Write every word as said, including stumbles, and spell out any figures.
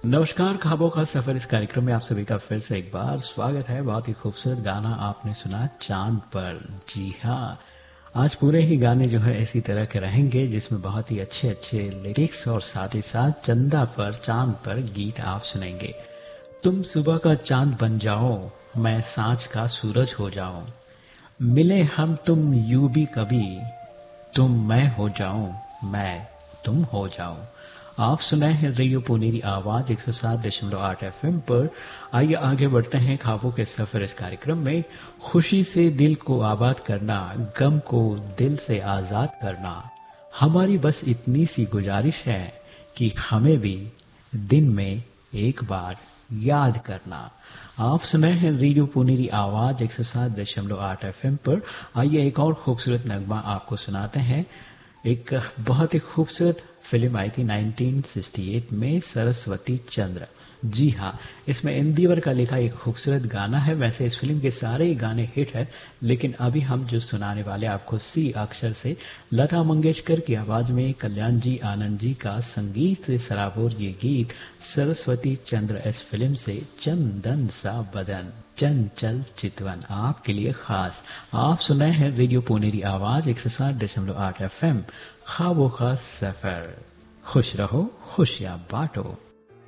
नमस्कार, ख्वाबों का सफर इस कार्यक्रम में आप सभी का फिर से एक बार स्वागत है। बहुत ही खूबसूरत गाना आपने सुना चांद पर। जी हाँ, आज पूरे ही गाने जो है इसी तरह के रहेंगे जिसमें बहुत ही अच्छे अच्छे लिरिक्स और साथ ही साथ चंदा पर चांद पर गीत आप सुनेंगे। तुम सुबह का चांद बन जाओ, मैं सांझ का सूरज हो जाऊं, मिले हम तुम यूं भी कभी, तुम मैं हो जाऊं, मैं तुम हो जाऊं। आप सुनाए हैं रेडियो पुनेरी आवाज एक सौ सात दशमलव आठ एफ एम पर। आइए आगे बढ़ते हैं ख्वाबों के सफर इस कार्यक्रम में। खुशी से दिल को आबाद करना, गम को दिल से आजाद करना, हमारी बस इतनी सी गुजारिश है कि हमें भी दिन में एक बार याद करना। आप सुनाए हैं रेडियो पुनेरी आवाज एक सौ सात दशमलव आठ एफ एम पर। आइए एक और खूबसूरत नगमा आपको सुनाते हैं। एक बहुत ही खूबसूरत फिल्म आई थी उन्नीस सौ अड़सठ में, सरस्वती चंद्र। जी हाँ, इसमें इंदिवर का लिखा एक खूबसूरत गाना है। वैसे इस फिल्म के सारे ही गाने हिट है, लेकिन अभी हम जो सुनाने वाले आपको सी अक्षर से लता मंगेशकर की आवाज में कल्याण जी आनंद जी का संगीत से सराबोर ये गीत सरस्वती चंद्र इस फिल्म से, चंदन सा बदन चंचल चितवन आपके लिए खास। आप सुनाए हैं रेडियो पुनेरी आवाज एक सौ सात दशमलव आठ एफ एम, ख्वाबों का सफर। खुश रहो, खुशियां बांटो।